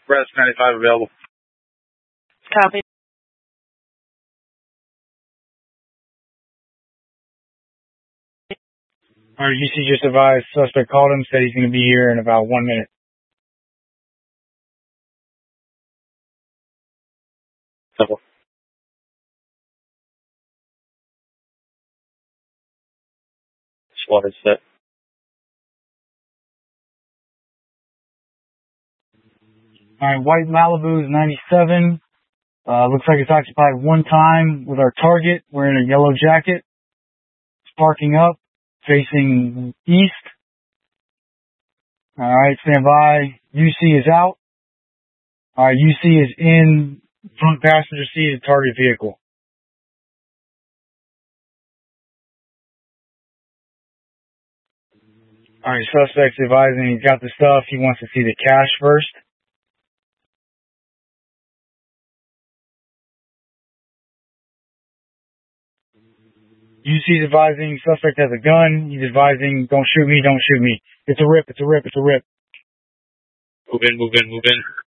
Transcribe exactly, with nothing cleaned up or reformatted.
Breast ninety-five available. Copy. All right, U C just advised suspect called him, said he's going to be here in about one minute. Simple. SWAT is set. All right, white Malibu is ninety-seven. Uh, looks like it's occupied one time with our target wearing a yellow jacket. It's parking up, facing east. All right, stand by. U C is out. All right, U C is in front passenger seat of the target vehicle. All right, suspect's advising he's got the stuff. He wants to see the cash first. U C's advising suspect has a gun. He's advising, don't shoot me, don't shoot me. It's a rip, it's a rip, it's a rip. Move in, move in, move in.